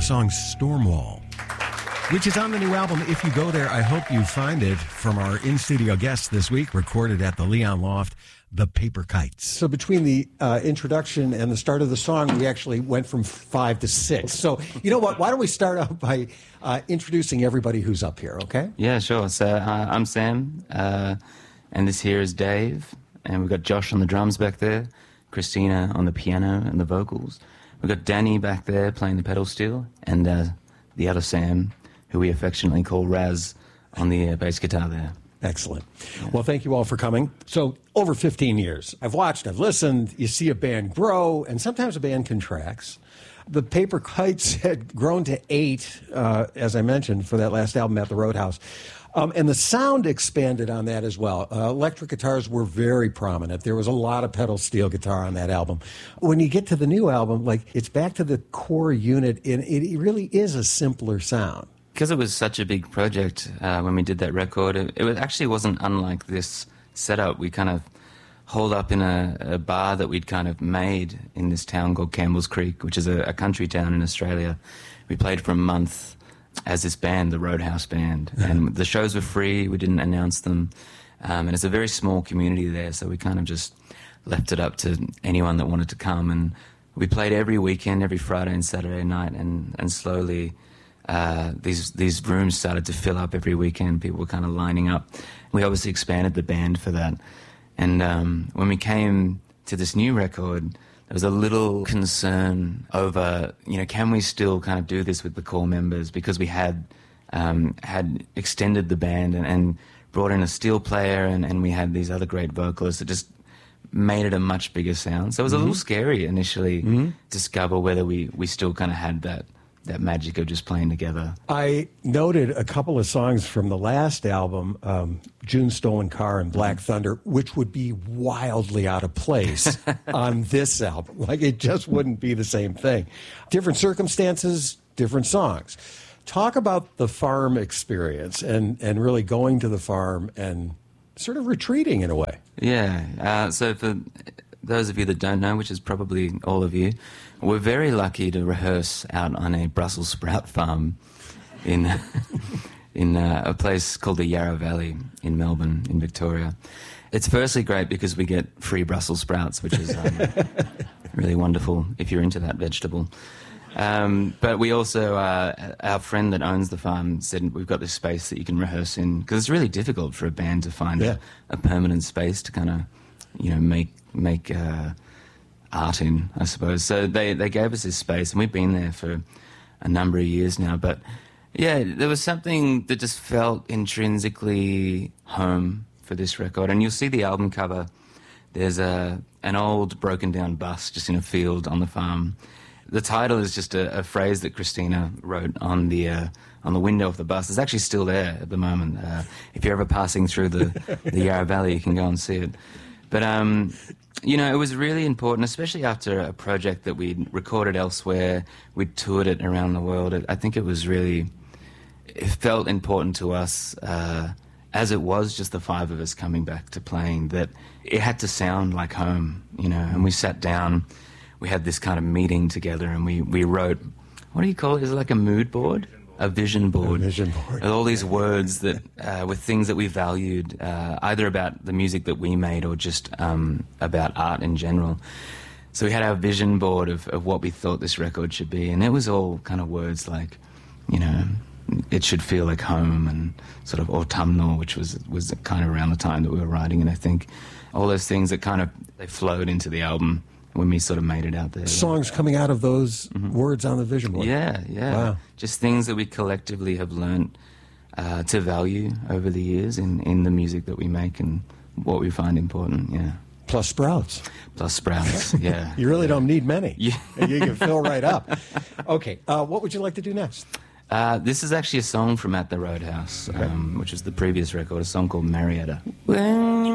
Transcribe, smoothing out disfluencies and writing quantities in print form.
The song Stormwall, which is on the new album. If you go there, I hope you find it, from our in-studio guest this week, recorded at the Leon Loft, The Paper Kites. So between the introduction and the start of the song, we actually went from 5 to 6. So, you know what? Why don't we start out by introducing everybody who's up here, okay? Yeah, sure. So I'm Sam, and this here is Dave, and we've got Josh on the drums back there, Christina on the piano and the vocals. We've got Danny back there playing the pedal steel, and the other Sam, who we affectionately call Raz, on the bass guitar there. Excellent. Yeah. Well, thank you all for coming. So, over 15 years, I've watched, I've listened, you see a band grow, and sometimes a band contracts. The Paper Kites had grown to 8, as I mentioned, for that last album at the Roadhouse. And the sound expanded on that as well. Electric guitars were very prominent. There was a lot of pedal steel guitar on that album. When you get to the new album, like, it's back to the core unit, and it really is a simpler sound. Because it was such a big project when we did that record, it actually wasn't unlike this setup. We kind of holed up in a bar that we'd kind of made in this town called Campbell's Creek, which is a country town in Australia. We played for a month as this band, the Roadhouse Band, and the shows were free. We didn't announce them, and it's a very small community there, so we kind of just left it up to anyone that wanted to come. And we played every weekend, every Friday and Saturday night, and slowly these rooms started to fill up every weekend. People were kind of lining up. We obviously expanded the band for that, and when we came to this new record, there was a little concern over, can we still kind of do this with the core members? Because we had extended the band and brought in a steel player, and we had these other great vocalists that just made it a much bigger sound. So it was a little scary initially to discover whether we still kind of had that magic of just playing together. I noted a couple of songs from the last album, June's Stolen Car and Black Thunder, which would be wildly out of place on this album. Like, it just wouldn't be the same thing. Different circumstances, different songs. Talk about the farm experience and really going to the farm and sort of retreating in a way. Yeah. So for those of you that don't know, which is probably all of you, we're very lucky to rehearse out on a Brussels sprout farm in a place called the Yarra Valley in Melbourne, in Victoria. It's firstly great because we get free Brussels sprouts, which is really wonderful if you're into that vegetable. But we also, our friend that owns the farm said, we've got this space that you can rehearse in, because it's really difficult for a band to find a permanent space to kind of, make art in, I suppose. So they gave us this space, and we've been there for a number of years now. But yeah, there was something that just felt intrinsically home for this record. And you'll see the album cover. There's an old broken down bus just in a field on the farm. The title is just a phrase that Christina wrote on the window of the bus. It's actually still there at the moment. If you're ever passing through the Yarra Valley, you can go and see it. But, it was really important, especially after a project that we'd recorded elsewhere, we'd toured it around the world. I think it felt important to us, as it was just the 5 of us coming back to playing, that it had to sound like home, and we sat down, we had this kind of meeting together, and we wrote, what do you call it? Is it like a mood board? A vision board. A vision board. With all these words that were things that we valued, either about the music that we made or just about art in general. So we had our vision board of what we thought this record should be, and it was all kind of words like, it should feel like home, and sort of autumnal, which was kind of around the time that we were writing it, I think. All those things that kind of, they flowed into the album when we sort of made it out there. Songs coming out of those words on the vision board. Yeah. Wow. Just things that we collectively have learned to value over the years in the music that we make and what we find important, yeah. Plus sprouts. Yeah. You really don't need many. Yeah. You can fill right up. Okay, what would you like to do next? This is actually a song from At the Roadhouse, which is the previous record, a song called Marietta. When